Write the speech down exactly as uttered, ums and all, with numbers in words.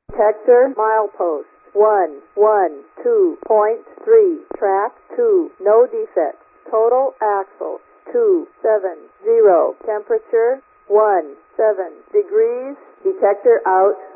Detector milepost one one two point three. Track two. No defects. Total axle two seven zero. Temperature one seven degrees. Detector out.